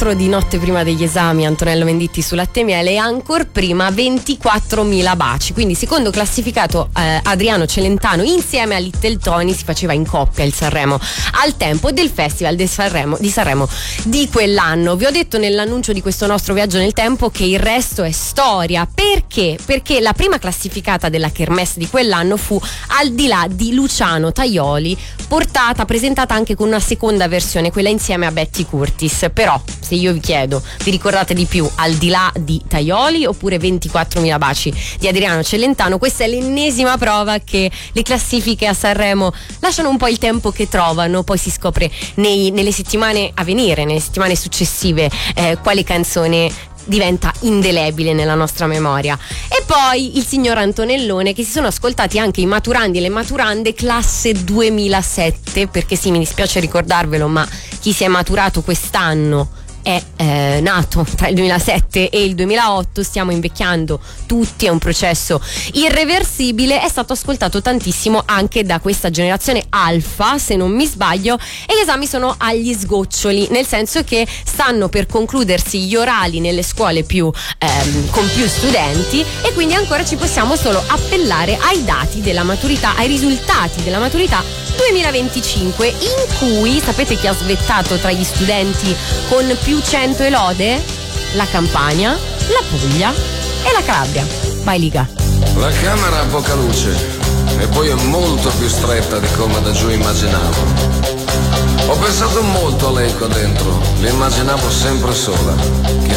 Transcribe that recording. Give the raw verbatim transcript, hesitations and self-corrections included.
quattro di Notte prima degli esami, Antonello Venditti su Latte e Miele, e ancora prima ventiquattromila baci. Quindi secondo classificato eh, Adriano Celentano insieme a Little Tony si faceva in coppia il Sanremo al tempo del Festival di Sanremo, di Sanremo di quell'anno. Vi ho detto nell'annuncio di questo nostro viaggio nel tempo che il resto è storia. Perché? Perché la prima classificata della Kermesse di quell'anno fu Al di là di Luciano Tajoli, portata, presentata anche con una seconda versione, quella insieme a Betty Curtis. Però se io vi chiedo, vi ricordate di più Al di là di Tajoli oppure ventiquattromila baci di Adriano Celentano? Questa è l'ennesima prova che le classifiche a Sanremo lasciano un po' il tempo che trovano, poi si scopre nei, nelle settimane a venire, nelle settimane successive, eh, quale canzone diventa indelebile nella nostra memoria. E poi il signor Antonellone, che si sono ascoltati anche i maturandi e le maturande classe duemilasette, perché sì, mi dispiace ricordarvelo, ma chi si è maturato quest'anno è eh, nato tra il duemilasette e il duemilaotto, stiamo invecchiando tutti, è un processo irreversibile. È stato ascoltato tantissimo anche da questa generazione alfa, se non mi sbaglio, e gli esami sono agli sgoccioli, nel senso che stanno per concludersi gli orali nelle scuole più ehm, con più studenti, e quindi ancora ci possiamo solo appellare ai dati della maturità, ai risultati della maturità duemilaventicinque, in cui sapete chi ha svettato tra gli studenti con più cento e lode? La Campania, la Puglia e la Calabria. Vai Liga. La camera ha poca luce e poi è molto più stretta di come da giù immaginavo. Ho pensato molto a lei qua dentro, la immaginavo sempre sola.